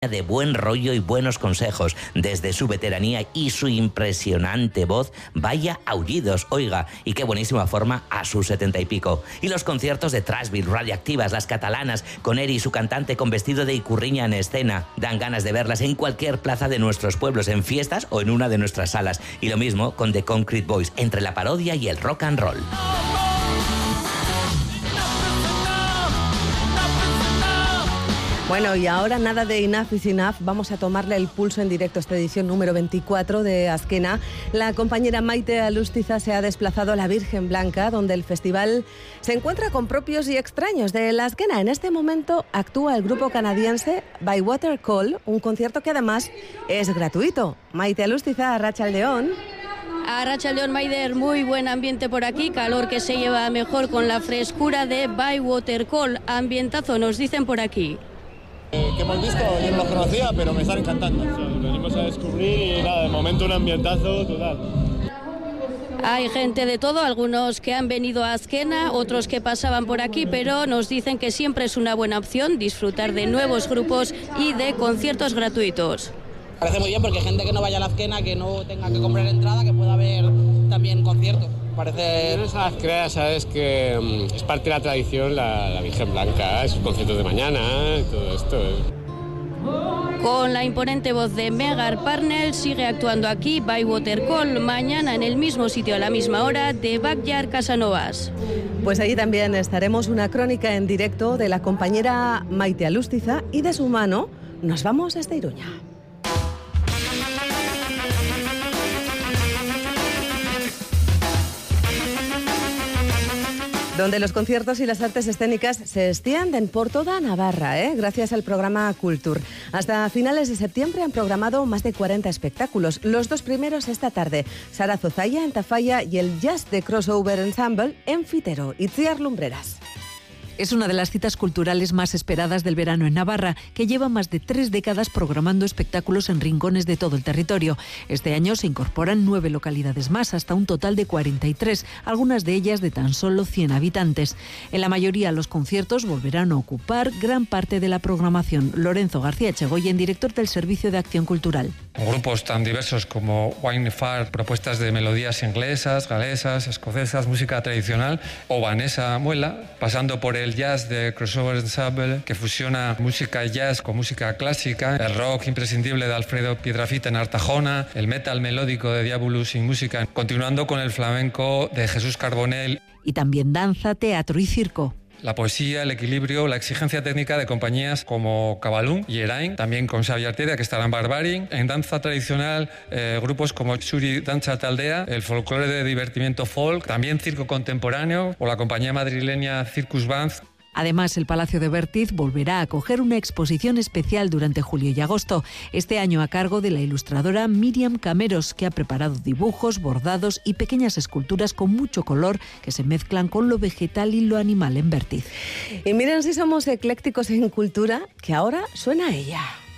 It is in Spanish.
de buen rollo y buenos consejos. Desde su veteranía y su impresionante voz, vaya aullidos, oiga, y qué buenísima forma a sus 70 y pico. Y los conciertos de Trashville, Radioactivas, Las Catalanas, con Eri, su cantante con vestido de icurriña en escena. Dan ganas de verlas en cualquier plaza de nuestros pueblos, en fiestas o en una de nuestras salas. Y lo mismo con The Concrete Boys, entre la parodia y el rock and roll. Bueno, y ahora nada de Enough is Enough. Vamos a tomarle el pulso en directo a esta edición número 24 de Azkena. La compañera Maite Alustiza se ha desplazado a la Virgen Blanca, donde el festival se encuentra con propios y extraños de la Azkena. En este momento actúa el grupo canadiense By Water Call, un concierto que además es gratuito. Maite Alustiza, arratsaldeon. Arratsaldeon, Maider, muy buen ambiente por aquí, calor que se lleva mejor con la frescura de By Water Call. Ambientazo, nos dicen por aquí. Que hemos visto, yo no los conocía, pero me están encantando. O sea, venimos a descubrir y nada, de momento un ambientazo total. Hay gente de todo, algunos que han venido a Azkena, otros que pasaban por aquí, pero nos dicen que siempre es una buena opción disfrutar de nuevos grupos y de conciertos gratuitos. Parece muy bien porque hay gente que no vaya a la Azkena, que no tenga que comprar entrada, que pueda ver también conciertos. Parece... En esas creas, sabes que es parte de la tradición la Virgen Blanca, sus conciertos de mañana, todo esto. Con la imponente voz de Megar Parnell sigue actuando aquí By Water Call, mañana en el mismo sitio a la misma hora de Backyard Casanovas. Pues allí también estaremos una crónica en directo de la compañera Maite Alustiza y de su mano nos vamos hasta Iruña. Donde los conciertos y las artes escénicas se extienden por toda Navarra, gracias al programa Cultur. Hasta finales de septiembre han programado más de 40 espectáculos. Los dos primeros esta tarde, Sara Zozaya en Tafalla y el Jazz de Crossover Ensemble en Fitero. Itziar Lumbreras. Es una de las citas culturales más esperadas del verano en Navarra, que lleva más de 3 décadas programando espectáculos en rincones de todo el territorio. Este año se incorporan 9 localidades más, hasta un total de 43, algunas de ellas de tan solo 100 habitantes. En la mayoría, los conciertos volverán a ocupar gran parte de la programación. Lorenzo García Echegoyen, director del Servicio de Acción Cultural. Grupos tan diversos como Wine Far, propuestas de melodías inglesas, galesas, escocesas, música tradicional, o Vanessa Muela, pasando por el jazz de Crossover Ensemble, que fusiona música jazz con música clásica, el rock imprescindible de Alfredo Piedrafita en Artajona, el metal melódico de Diabolus sin música, continuando con el flamenco de Jesús Carbonell. Y también danza, teatro y circo. La poesía, el equilibrio, la exigencia técnica de compañías como Cabalún y Erain, también con Xavi Arteria, que estará en Barbarin. En danza tradicional, grupos como Xuri Danza Taldea, el folclore de divertimiento folk, también circo contemporáneo o la compañía madrileña Circus Band. Además, el Palacio de Bertiz volverá a acoger una exposición especial durante julio y agosto, este año a cargo de la ilustradora Miriam Cameros, que ha preparado dibujos, bordados y pequeñas esculturas con mucho color que se mezclan con lo vegetal y lo animal en Bertiz. Y miren si somos eclécticos en cultura, que ahora suena ella.